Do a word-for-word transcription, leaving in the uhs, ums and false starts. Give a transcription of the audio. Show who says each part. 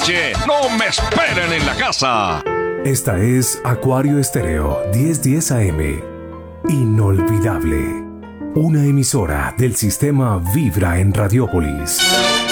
Speaker 1: Che, no me esperen en la casa.
Speaker 2: Esta es Acuario Estéreo diez diez A M. Inolvidable. Una emisora del sistema Vibra en Radiópolis.